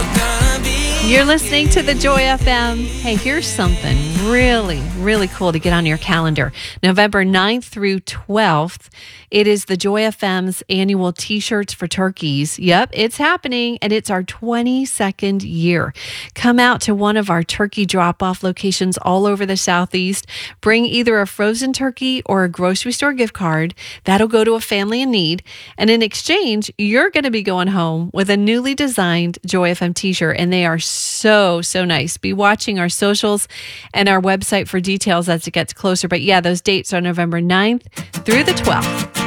You're listening to the Joy FM. Hey, here's something really, really cool to get on your calendar. November 9th through 12th, it is the Joy FM's annual T-shirts for turkeys. Yep, it's happening, and it's our 22nd year. Come out to one of our turkey drop-off locations all over the Southeast. Bring either a frozen turkey or a grocery store gift card. That'll go to a family in need. And in exchange, you're going to be going home with a newly designed Joy FM T-shirt, and they are so nice. Be watching our socials and our website for details as it gets closer. But yeah, those dates are November 9th through the 12th.